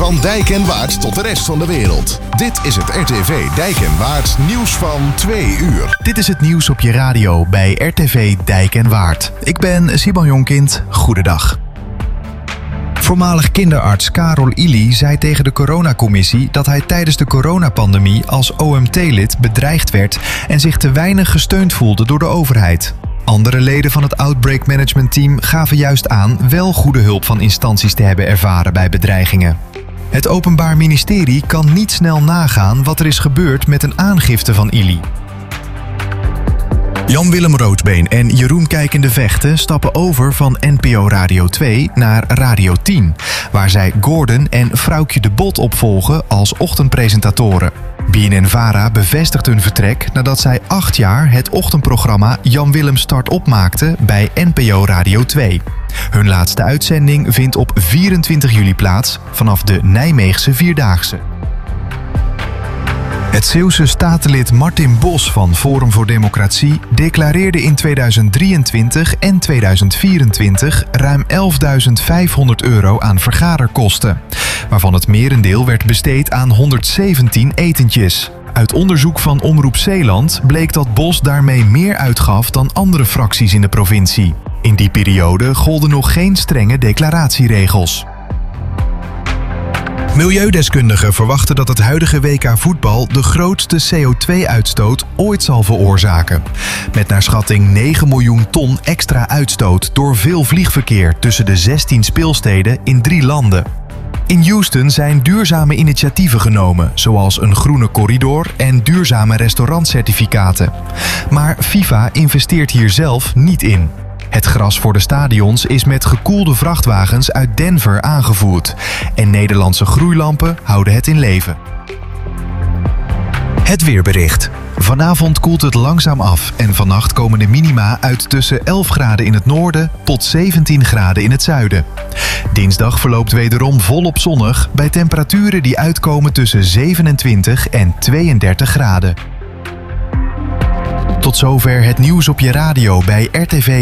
Van Dijk en Waard tot de rest van de wereld. Dit is het RTV Dijk en Waard nieuws van 2 uur. Dit is het nieuws op je radio bij RTV Dijk en Waard. Ik ben Simon Jonkind. Goedendag. Voormalig kinderarts Karol Illy zei tegen de coronacommissie dat hij tijdens de coronapandemie als OMT-lid bedreigd werd en zich te weinig gesteund voelde door de overheid. Andere leden van het Outbreak Management Team gaven juist aan wel goede hulp van instanties te hebben ervaren bij bedreigingen. Het Openbaar Ministerie kan niet snel nagaan wat er is gebeurd met een aangifte van Illy. Jan-Willem Roodbeen en Jeroen Kijkende Vechten stappen over van NPO Radio 2 naar Radio 10, waar zij Gordon en Vrouwtje de Bot opvolgen als ochtendpresentatoren. BNN-Vara bevestigt hun vertrek nadat zij 8 jaar het ochtendprogramma Jan-Willem Start opmaakte bij NPO Radio 2. Hun laatste uitzending vindt op 24 juli plaats vanaf de Nijmeegse Vierdaagse. Het Zeeuwse statenlid Martin Bos van Forum voor Democratie declareerde in 2023 en 2024 ruim €11.500 aan vergaderkosten, waarvan het merendeel werd besteed aan 117 etentjes. Uit onderzoek van Omroep Zeeland bleek dat Bos daarmee meer uitgaf dan andere fracties in de provincie. In die periode golden nog geen strenge declaratieregels. Milieudeskundigen verwachten dat het huidige WK voetbal de grootste CO2-uitstoot ooit zal veroorzaken. Met naar schatting 9 miljoen ton extra uitstoot door veel vliegverkeer tussen de 16 speelsteden in 3 landen. In Houston zijn duurzame initiatieven genomen, zoals een groene corridor en duurzame restaurantcertificaten. Maar FIFA investeert hier zelf niet in. Het gras voor de stadions is met gekoelde vrachtwagens uit Denver aangevoerd. En Nederlandse groeilampen houden het in leven. Het weerbericht. Vanavond koelt het langzaam af en vannacht komen de minima uit tussen 11 graden in het noorden tot 17 graden in het zuiden. Dinsdag verloopt wederom volop zonnig bij temperaturen die uitkomen tussen 27 en 32 graden. Tot zover het nieuws op je radio bij RTV